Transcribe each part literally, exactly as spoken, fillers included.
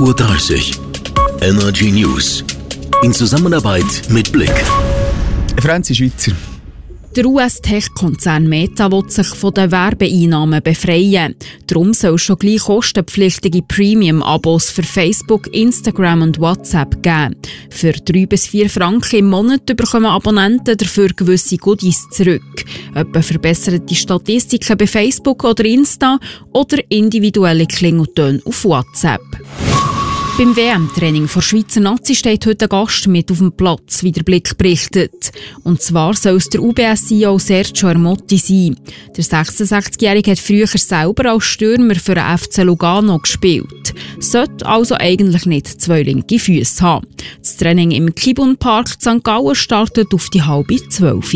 Uhr dreißig. Energy News. In Zusammenarbeit mit Blick. Franzi Schweizer. Der U S-Tech-Konzern Meta will sich von den Werbeeinnahmen befreien. Darum soll es schon gleich kostenpflichtige Premium-Abos für Facebook, Instagram und WhatsApp geben. Für drei bis vier Franken im Monat bekommen Abonnenten dafür gewisse Goodies zurück. Etwa verbesserte Statistiken bei Facebook oder Insta oder individuelle Klingeltöne auf WhatsApp. Beim W M-Training der Schweizer Nazi steht heute ein Gast mit auf dem Platz, wie der Blick berichtet. Und zwar soll es der U B S-C E O Sergio Ermotti sein. Der sechsundsechzigjährige hat früher selber als Stürmer für den F C Lugano gespielt. Sollte also eigentlich nicht zwei linke Füße haben. Das Training im Kibun Park Sankt Gallen startet auf die halbe zwölf.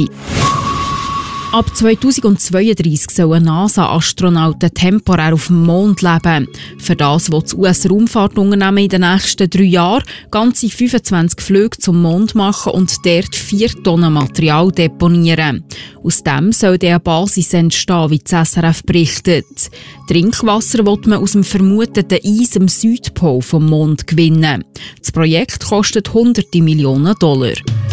Ab zweitausendzweiunddreissig sollen NASA-Astronauten temporär auf dem Mond leben. Für das will das U S-Raumfahrtunternehmen in den nächsten drei Jahren ganze fünfundzwanzig Flüge zum Mond machen und dort vier Tonnen Material deponieren. Aus dem soll eine Basis entstehen, wie das S R F berichtet. Trinkwasser will man aus dem vermuteten Eis am Südpol vom Mond gewinnen. Das Projekt kostet hunderte Millionen Dollar.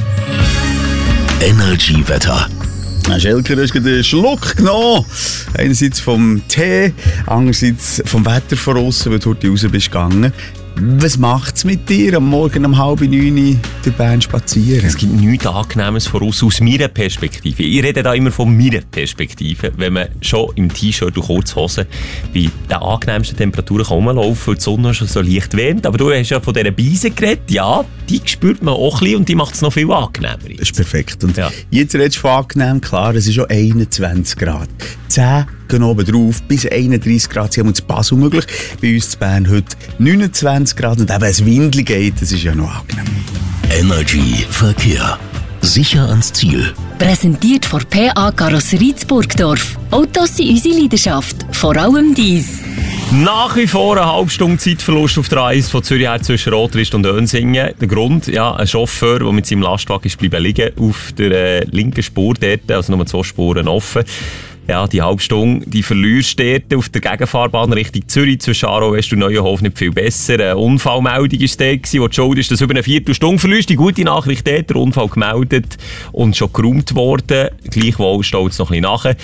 Energy-Wetter. Schelker, du hast gerade einen Schluck genommen. Einerseits vom Tee, andererseits vom Wetter von aussen, weil du heute raus bist gegangen. Was macht es mit dir, am Morgen um halb neun durch Bern spazieren? Es gibt nichts Angenehmes voraus aus meiner Perspektive. Ich rede da immer von meiner Perspektive. Wenn man schon im T-Shirt und Kurzhosen bei den angenehmsten Temperaturen rumlaufen und die Sonne schon so leicht wärmt. Aber du hast ja von diesen Beisen geredet. Ja, die spürt man auch ein bisschen und die macht es noch viel angenehmer. Das ist perfekt. Und ja. Jetzt redest du von angenehm, klar, es ist schon einundzwanzig Grad. zehn gehen oben drauf, bis einunddreissig Grad sind uns Basel möglich. Bei uns in Bern heute neunundzwanzig Grad und eben, wenn es Windel geht, das ist ja noch angenehm. Energy Verkehr. Sicher ans Ziel. Präsentiert von P A Karosserie Burgdorf. Autos sind unsere Leidenschaft, vor allem dies. Nach wie vor eine halbe Stunde Zeitverlust auf der A eins von Zürich her zwischen Rotrist und Önsingen. Der Grund, ja, ein Chauffeur, der mit seinem Lastwagen ist bleiben liegen auf der äh, linken Spur dort, also nur zwei Spuren offen. Ja, die halbe Stunde, die verlierst dort auf der Gegenfahrbahn Richtung Zürich zwischen Aarau West und Neuenhof nicht viel besser. Eine Unfallmeldung war dort, wo die Schuld ist, dass über eine Viertelstunde verlierst. Die gute Nachricht dort, der Unfall gemeldet und schon geräumt worden. Gleichwohl steht es noch ein bisschen nachher.